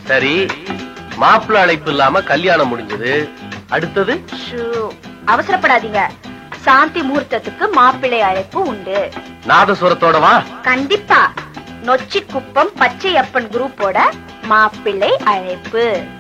சரி, மாப்பிள்ளை அழைப்பு இல்லாம கல்யாணம் முடிஞ்சது. அடுத்தது? அவசரப்படாதீங்க. சாந்தி முகூர்த்தத்துக்கு மாப்பிள்ளை அழைப்பு உண்டு. நாதசுரத்தோட வா. கண்டிப்பா. நொச்சி குப்பம் பச்சையப்பன் குரூப்போட மாப்பிள்ளை அழைப்பு.